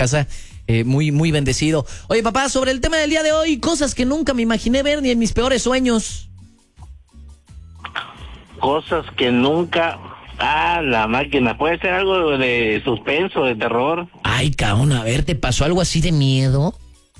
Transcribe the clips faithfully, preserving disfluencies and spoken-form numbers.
casa, eh, muy, muy bendecido. Oye, papá, sobre el tema del día de hoy, cosas que nunca me imaginé ver ni en mis peores sueños. Cosas que nunca... Ah, la máquina. ¿Puede ser algo de suspenso, de terror? Ay, cabrón, a ver, ¿te pasó algo así de miedo?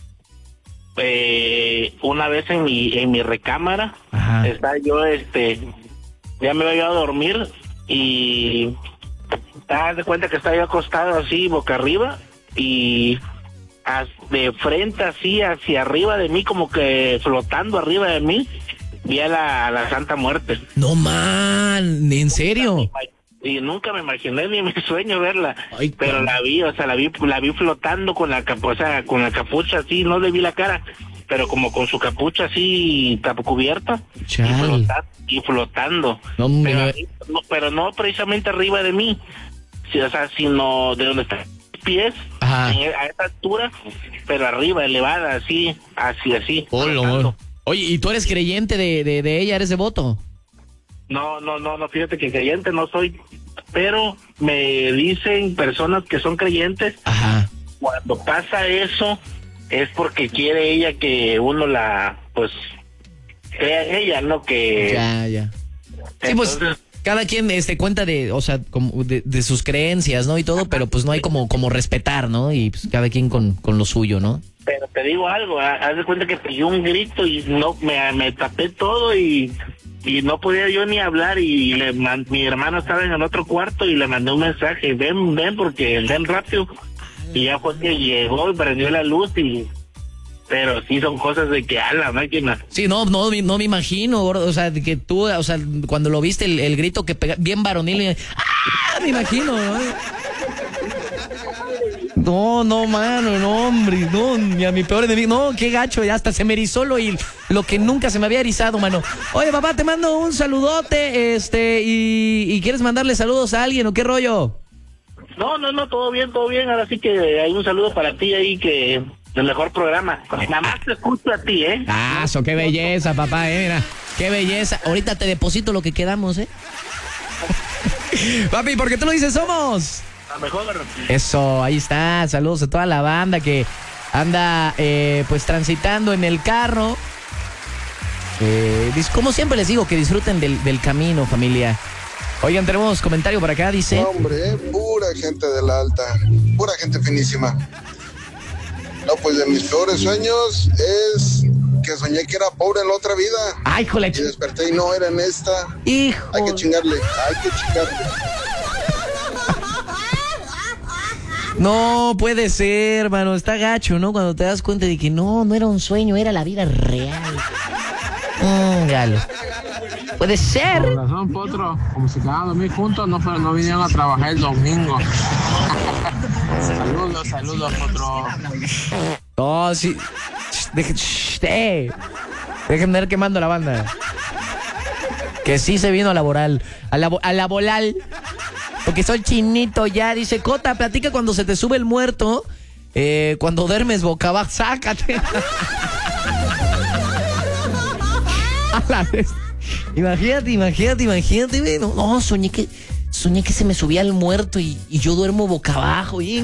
Eh, una vez en mi en mi recámara, Ajá. estaba yo, este, ya me había ido a dormir y te das cuenta que estaba yo acostado así, boca arriba, y de frente así, hacia arriba de mí, como que flotando arriba de mí, vi a la, a la Santa Muerte. No, man, ¿en serio? Y nunca me imaginé ni en mi sueño verla. Ay, pero cabrón. la vi, o sea, la vi, la vi flotando con la capucha, o sea, con la capucha así, no le vi la cara, pero como con su capucha así tap- cubierta y, Chale. flota- y flotando. No, pero, me- arri- no, pero no precisamente arriba de mí, sí, o sea, sino de donde están mis pies, Ajá. en- a esa altura, pero arriba, elevada, así, así, así. Hola, flotando. amor. Oye, ¿y tú eres creyente de, de, de ella? ¿Eres devoto? No, no, no, no, fíjate que creyente no soy, pero me dicen personas que son creyentes, Ajá. cuando pasa eso es porque quiere ella que uno la, pues, crea en ella, ¿no? Que... Ya, ya. Sí, pues, Entonces, cada quien este, cuenta de, o sea, como de, de sus creencias, ¿no? Y todo, pero pues no hay como, como respetar, ¿no? Y pues cada quien con, con lo suyo, ¿no? pero te digo algo, ha- haz de cuenta que pegué un grito y no, me, me tapé todo y... y no podía yo ni hablar y le man- mi hermano estaba en el otro cuarto y le mandé un mensaje, ven, ven, porque ven rápido. Y ya fue que llegó y prendió la luz y... Pero sí son cosas de que a la máquina. Sí, no, no, no me imagino, gordo, o sea, de que tú, o sea, cuando lo viste, el, el grito que pega, bien varonil, y, ¡ah! Me imagino, ¿no? No, no, mano, no, hombre, no, ni a mi peor enemigo, no, qué gacho, ya hasta se me erizó lo, y lo que nunca se me había erizado, mano. Oye, papá, te mando un saludote, este, y, y ¿quieres mandarle saludos a alguien o qué rollo? No, no, no, todo bien, todo bien. Ahora sí que hay un saludo para ti ahí, que el mejor programa. Nada más te escucho a ti, ¿eh? Ah, eso, qué belleza, papá, eh, mira, qué belleza. Ahorita te deposito lo que quedamos, ¿eh? Papi, ¿por qué tú lo dices somos? A lo mejor. Eso, ahí está, saludos a toda la banda que anda, eh, pues, transitando en el carro. Eh, dis- como siempre les digo, que disfruten del, del camino, familia. Oigan, tenemos comentario por acá, dice... No, hombre, pura gente de la alta, pura gente finísima. No, pues de mis peores sueños es que soñé que era pobre en la otra vida. ¡Ay, jole! Y desperté y no era en esta. ¡Hijo! Hay que chingarle, hay que chingarle. No puede ser, hermano, está gacho, ¿no? Cuando te das cuenta de que no, no era un sueño, era la vida real. Mm, galo. Puede ser. Con razón, Potro, como se quedaban a dormir juntos, no, fueron- no vinieron a trabajar el domingo. Saludos, saludos, Potro. No, sí. Dejen, eh. Dejen de ir quemando la banda. Que sí se vino a laboral. A la, a la volal. Porque soy chinito ya. Dice, Cota, platica cuando se te sube el muerto. Eh, cuando duermes boca abajo. Sácate. A la vez. Imagínate, imagínate, imagínate. güey. No, no, soñé que soñé que se me subía el muerto y, y yo duermo boca abajo. Y...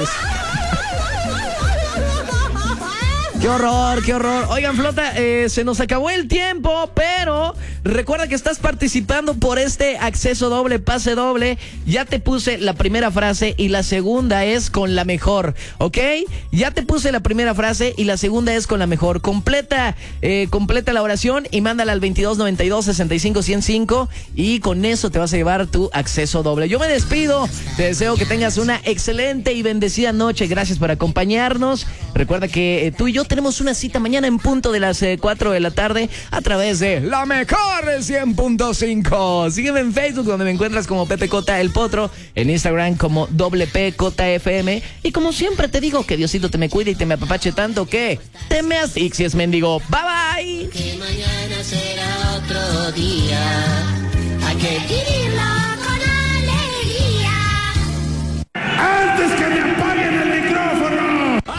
Qué horror, qué horror. Oigan, Flota, eh, se nos acabó el tiempo, pero recuerda que estás participando por este acceso doble, pase doble. Ya te puse la primera frase y la segunda es con la mejor, ¿ok? Ya te puse la primera frase y la segunda es con la mejor. Completa, eh, completa la oración y mándala al veintidós noventa y dos sesenta y cinco ciento cinco y con eso te vas a llevar tu acceso doble. Yo me despido, te deseo que tengas una excelente y bendecida noche. Gracias por acompañarnos. Recuerda que eh, tú y yo tenemos una cita mañana en punto de las eh, cuatro de la tarde a través de La Mejor cien punto cinco. Sígueme en Facebook, donde me encuentras como Pepe Cota el Potro, en Instagram como doble P Cota F M, y como siempre te digo, que Diosito te me cuide y te me apapache tanto que te me asfixies, mendigo. Bye bye. Que mañana será otro día. Hay que vivirla.